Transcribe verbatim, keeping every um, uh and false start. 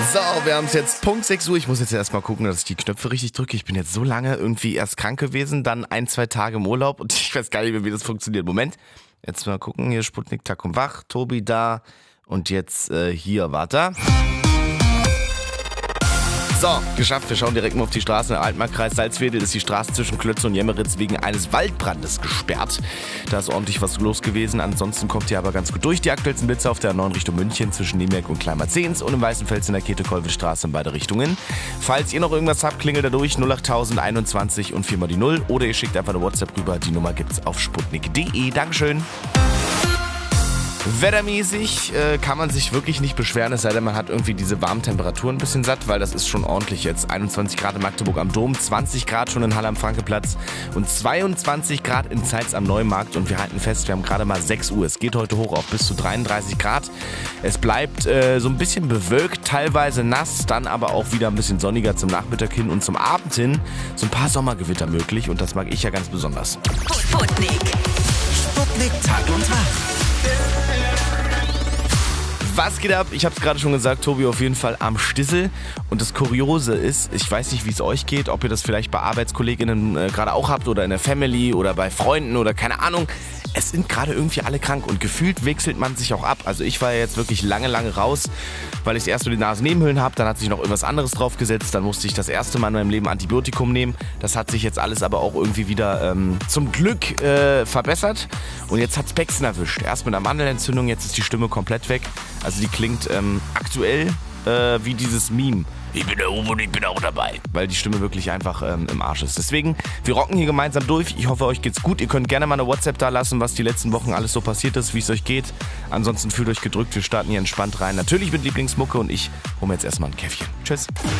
So, wir haben es jetzt Punkt sechs Uhr. Ich muss jetzt erstmal gucken, dass ich die Knöpfe richtig drücke. Ich bin jetzt so lange irgendwie erst krank gewesen, dann ein, zwei Tage im Urlaub und ich weiß gar nicht mehr, wie das funktioniert. Moment, jetzt mal gucken. Hier Sputnik, Tack und Wach, Tobi da und jetzt äh, hier, warte. So, geschafft. Wir schauen direkt mal auf die Straße. Im Altmarkkreis Salzwedel ist die Straße zwischen Klötze und Jemmeritz wegen eines Waldbrandes gesperrt. Da ist ordentlich was los gewesen. Ansonsten kommt ihr aber ganz gut durch. Die aktuellsten Blitze auf der neun Richtung München zwischen Nürnberg und Kleinmarzens und im Weißenfels in der Käthe-Kolbe-Straße in beide Richtungen. Falls ihr noch irgendwas habt, klingelt da durch null acht null null einundzwanzig und vier mal die null oder ihr schickt einfach eine WhatsApp rüber. Die Nummer gibt's auf sputnik punkt de. Dankeschön. Wettermäßig äh, kann man sich wirklich nicht beschweren, es sei denn, man hat irgendwie diese warmen Temperaturen ein bisschen satt, weil das ist schon ordentlich jetzt. einundzwanzig Grad in Magdeburg am Dom, zwanzig Grad schon in Halle am Frankeplatz und zweiundzwanzig Grad in Zeitz am Neumarkt. Und wir halten fest, wir haben gerade mal sechs Uhr. Es geht heute hoch auf bis zu dreiunddreißig Grad. Es bleibt äh, so ein bisschen bewölkt, teilweise nass, dann aber auch wieder ein bisschen sonniger zum Nachmittag hin und zum Abend hin. So ein paar Sommergewitter möglich und das mag ich ja ganz besonders. Sputnik. Sputnik Tag und Wach. Was geht ab? Ich habe es gerade schon gesagt, Tobi auf jeden Fall am Stissel. Und das Kuriose ist, ich weiß nicht, wie es euch geht, ob ihr das vielleicht bei ArbeitskollegInnen äh, gerade auch habt oder in der Family oder bei Freunden oder keine Ahnung. Es sind gerade irgendwie alle krank und gefühlt wechselt man sich auch ab. Also ich war ja jetzt wirklich lange, lange raus, weil ich erst so die Nasennebenhöhlen habe, dann hat sich noch irgendwas anderes draufgesetzt, dann musste ich das erste Mal in meinem Leben Antibiotikum nehmen. Das hat sich jetzt alles aber auch irgendwie wieder ähm, zum Glück äh, verbessert. Und jetzt hat's Bexen erwischt. Erst mit einer Mandelentzündung, jetzt ist die Stimme komplett weg. Also die klingt ähm, aktuell äh, wie dieses Meme. Ich bin der Uwe und ich bin auch dabei. Weil die Stimme wirklich einfach ähm, im Arsch ist. Deswegen, wir rocken hier gemeinsam durch. Ich hoffe, euch geht's gut. Ihr könnt gerne mal eine WhatsApp da lassen, was die letzten Wochen alles so passiert ist, wie es euch geht. Ansonsten fühlt euch gedrückt. Wir starten hier entspannt rein. Natürlich mit Lieblingsmucke und ich hole mir jetzt erstmal ein Käffchen. Tschüss.